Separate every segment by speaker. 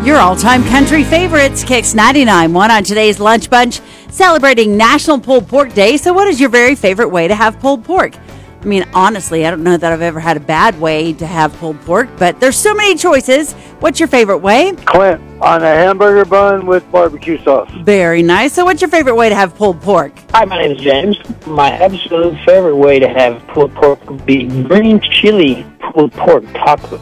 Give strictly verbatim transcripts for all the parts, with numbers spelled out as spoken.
Speaker 1: Your all-time country favorites, Kicks ninety-nine point one on today's Lunch Bunch, celebrating National Pulled Pork Day. So what is your very favorite way to have pulled pork? I mean, honestly, I don't know that I've ever had a bad way to have pulled pork, but there's so many choices. What's your favorite way?
Speaker 2: Clint, on a hamburger bun with barbecue sauce.
Speaker 1: Very nice. So what's your favorite way to have pulled pork?
Speaker 3: Hi, my name is James. My absolute favorite way to have pulled pork would be green chili pulled pork tacos.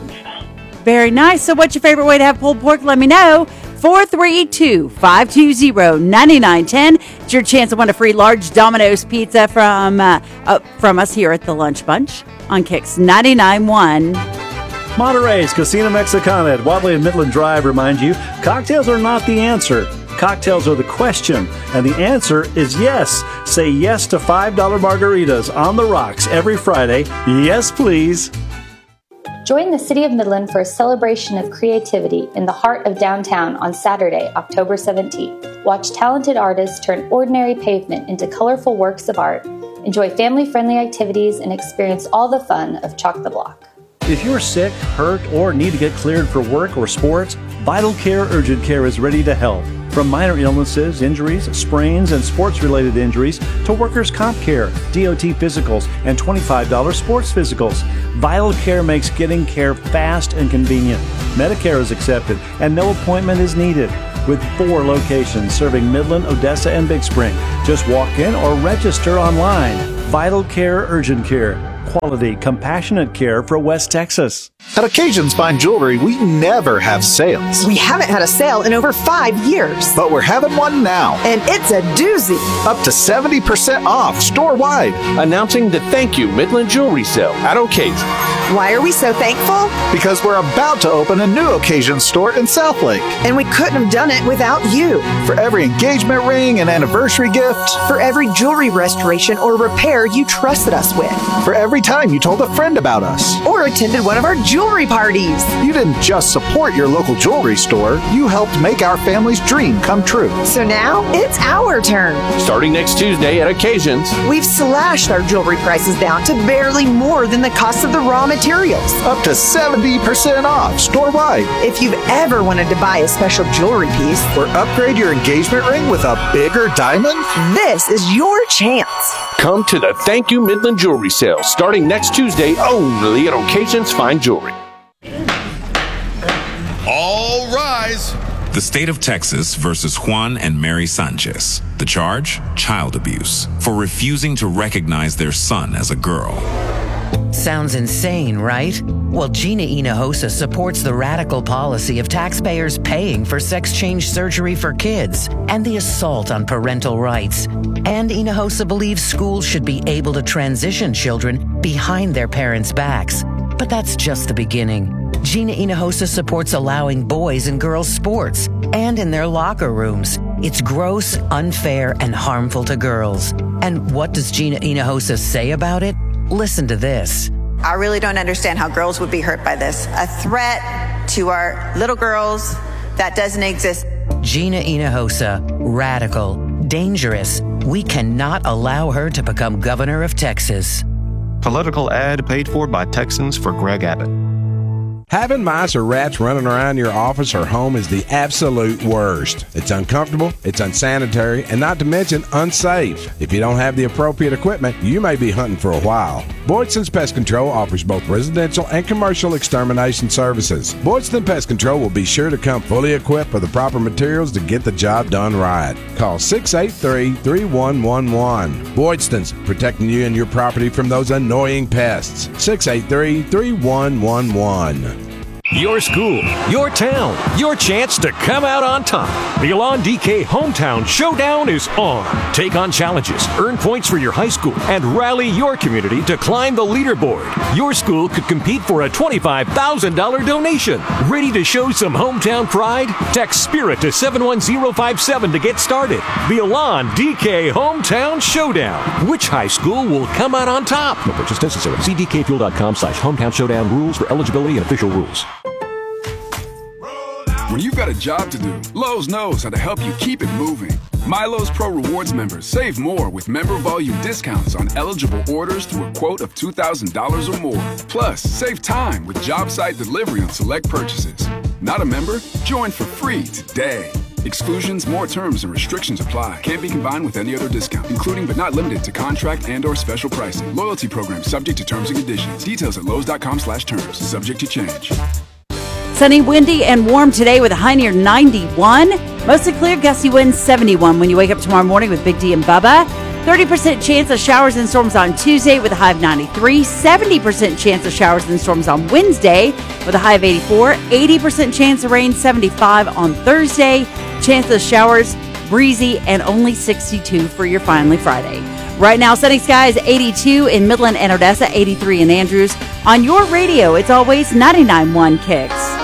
Speaker 1: Very nice. So what's your favorite way to have pulled pork? Let me know. four three two, five two zero, nine nine one zero. It's your chance to win a free large Domino's pizza from uh, uh, from us here at the Lunch Bunch on Kicks ninety-nine point one.
Speaker 4: Monterey's Casino Mexicana at Wadley and Midland Drive remind you, cocktails are not the answer. Cocktails are the question, and the answer is yes. Say yes to five dollar margaritas on the rocks every Friday. Yes, please.
Speaker 5: Join the City of Midland for a celebration of creativity in the heart of downtown on Saturday, October seventeenth. Watch talented artists turn ordinary pavement into colorful works of art. Enjoy family-friendly activities and experience all the fun of Chalk the Block.
Speaker 4: If you're sick, hurt, or need to get cleared for work or sports, Vital Care Urgent Care is ready to help. From minor illnesses, injuries, sprains, and sports-related injuries to workers' comp care, D O T physicals, and twenty-five dollar sports physicals, Vital Care makes getting care fast and convenient. Medicare is accepted, and no appointment is needed. With four locations serving Midland, Odessa, and Big Spring. Just walk in or register online. Vital Care Urgent Care. Quality, compassionate care for West Texas.
Speaker 6: At Occasions Fine Jewelry, we never have sales.
Speaker 7: We haven't had a sale in over five years.
Speaker 6: But we're having one now.
Speaker 7: And it's a doozy.
Speaker 6: Up to seventy percent off store-wide.
Speaker 8: Announcing the Thank You Midland Jewelry Sale at Occasions.
Speaker 7: Why are we so thankful?
Speaker 6: Because we're about to open a new Occasions store in Southlake.
Speaker 7: And we couldn't have done it without you.
Speaker 6: For every engagement ring and anniversary gift.
Speaker 7: For every jewelry restoration or repair you trusted us with.
Speaker 6: For every time you told a friend about us.
Speaker 7: Or attended one of our jewelry parties.
Speaker 6: You didn't just support your local jewelry store, you helped make our family's dream come true.
Speaker 7: So now, it's our turn.
Speaker 8: Starting next Tuesday at Occasions.
Speaker 7: We've slashed our jewelry prices down to barely more than the cost of the raw materials.
Speaker 6: Up to seventy percent off store-wide.
Speaker 7: If you've ever wanted to buy a special jewelry piece.
Speaker 6: Or upgrade your engagement ring with a bigger diamond.
Speaker 7: This is your chance.
Speaker 8: Come to the Thank You Midland Jewelry Sale starting next Tuesday only at Occasions Fine Jewelry.
Speaker 9: All rise. The state of Texas versus Juan and Mary Sanchez. The charge? Child abuse for refusing to recognize their son as a girl.
Speaker 10: Sounds insane, right? Well, Gina Hinojosa supports the radical policy of taxpayers paying for sex change surgery for kids and the assault on parental rights. And Hinojosa believes schools should be able to transition children behind their parents' backs. But that's just the beginning. Gina Hinojosa supports allowing boys and girls sports and in their locker rooms. It's gross, unfair, and harmful to girls. And what does Gina Hinojosa say about it? Listen to this.
Speaker 11: I really don't understand how girls would be hurt by this. A threat to our little girls that doesn't exist.
Speaker 10: Gina Hinojosa, radical, dangerous. We cannot allow her to become governor of Texas.
Speaker 12: Political ad paid for by Texans for Greg Abbott.
Speaker 13: Having mice or rats running around your office or home is the absolute worst. It's uncomfortable, it's unsanitary, and not to mention unsafe. If you don't have the appropriate equipment, you may be hunting for a while. Boydston's Pest Control offers both residential and commercial extermination services. Boydston Pest Control will be sure to come fully equipped with the proper materials to get the job done right. Call six eight three, three one one one. Boydston's, protecting you and your property from those annoying pests. six eight three, three one one one.
Speaker 14: Your school, your town, your chance to come out on top. The Elon D K Hometown Showdown is on. Take on challenges, earn points for your high school, and rally your community to climb the leaderboard. Your school could compete for a twenty-five thousand dollars donation. Ready to show some hometown pride? Text SPIRIT to seven one zero five seven to get started. The Elon D K Hometown Showdown. Which high school will come out on top? No purchase necessary. See D K fuel dot com slash hometown showdown rules for eligibility and official rules.
Speaker 15: When you've got a job to do, Lowe's knows how to help you keep it moving. MyLowe's Pro Rewards members save more with member volume discounts on eligible orders through a quote of two thousand dollars or more. Plus, save time with job site delivery on select purchases. Not a member? Join for free today. Exclusions, more terms, and restrictions apply. Can't be combined with any other discount, including but not limited to contract and or special pricing. Loyalty program subject to terms and conditions. Details at Lowe's.com slash terms. Subject to change.
Speaker 1: Sunny, windy, and warm today with a high near ninety-one. Mostly clear, gusty winds seventy-one when you wake up tomorrow morning with Big D and Bubba. thirty percent chance of showers and storms on Tuesday with a high of ninety-three. seventy percent chance of showers and storms on Wednesday with a high of eighty-four. eighty percent chance of rain, seventy-five on Thursday. Chance of showers, breezy, and only sixty-two for your finally Friday. Right now, sunny skies, eighty-two in Midland and Odessa, eighty-three in Andrews. On your radio, it's always ninety-nine point one Kicks.